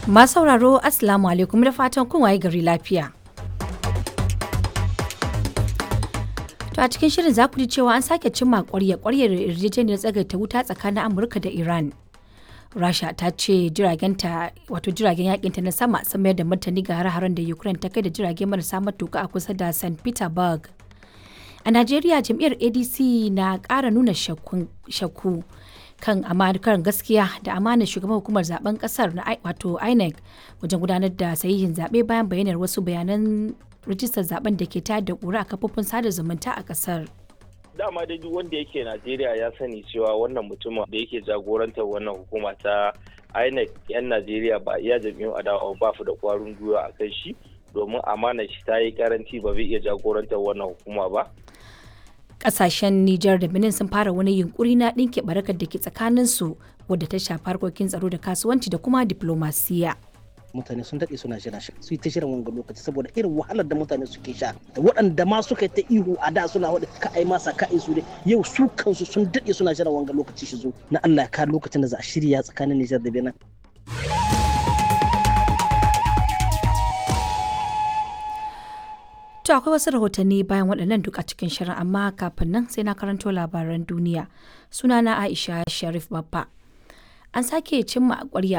Masu sauraro Assalamu alaikum da fatan kun waye gari lafiya. To a cikin shirin za ku ji cewa an sake cimma ƙwarya-ƙwaryar yarjejeniyar tsagaita wuta tsakanin Amurka da Iran. Rasha ta ce jiragen yakinta na sama sun mayar da martani ga hare-haren da Ukraine ta kai da jirage marasa matuka a kusa da St. Petersburg. A Najeriya jam'iyyar ADC na ƙara nuna shakku kan amakar gaskiya da amanar shugaban hukumar zaben kasar na wato INEC wajen gudanar da sahihin zaɓe bayan bayyanar wasu bayanan rijistar zaben da ke tayar da ƙura a kafofin sada zumunta a kasar. Dama dai duk wanda yake Najeriya ya sani cewa wannan mutumin da yake jagorantar wannan hukuma ta INEC 'yan Najeriya ba iya jam'iyyun adawa ba su da ƙwarin gwiwa a kan shi domin amanar shi ta yi karanci ba zai iya jagorantar wannan hukuma ba. Kasashen Nijar da Benin sun fara wani yunkuri na ɗinke barakar da ke tsakaninsu wadda ta shafi harkokin tsaro da kasuwanci da kuma diplomasiya. Mutane sun daɗe suna jira shi su yi ta shirin wanga lokaci saboda irin wahalar da mutane suke sha waɗanda ma suka ta ihu a da suna waɗanda ka ai masa ka su dai yau su kansu sun daɗe suna jiran wanga lokaci shi zo na Allah ya ka lokacin da za a shirya tsakanin Nijar da Benin. To akwai wasu rahotanni bayan waɗannan duk a cikin shirin amma kafin nan sai na karanto labaran duniya. Sunana Aisha Sharif Baffa. An sake cimma ƙwarya